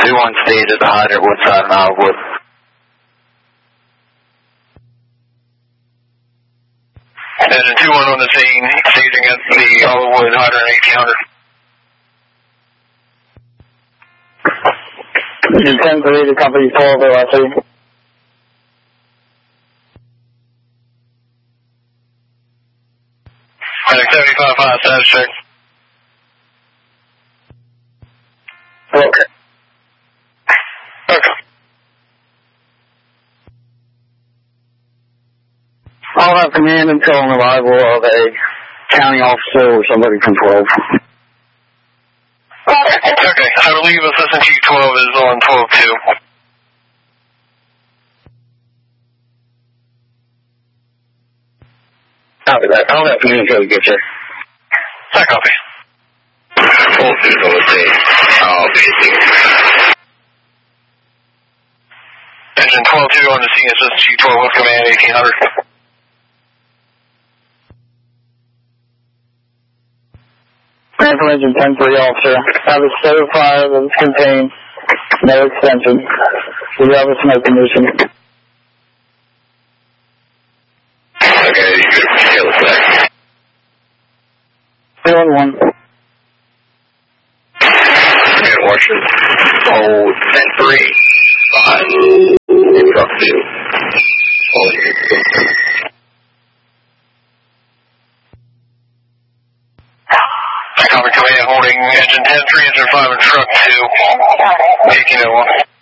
2-1 stage at the hydrant, Woodside and Islewood. Engine 2-1 on the scene, staging at the Islewood hydrant 1800. Engine 10-3 to company 12, LIC. Medic 75-5, status check. Okay. Okay. I'll have command until an arrival of a county officer or somebody from 12. Okay, I believe Assistant Chief 12 is on 12-2. Copy that. I'll have command until we get there. I copy. 12-2 on the scene. Basic. Engine 12-2 on the scene, Assistant Chief 12 with command 1800. Ramble engine 10-3 officer. Have a stow fire that is contained. No extension. We have a smoke condition. Okay, you could kill us back. 2-1. Command Washington. Hold 10-3. 5. Truck 2. Hold you. I copy command holding engine 10-3, engine 5 and truck 2. 1801.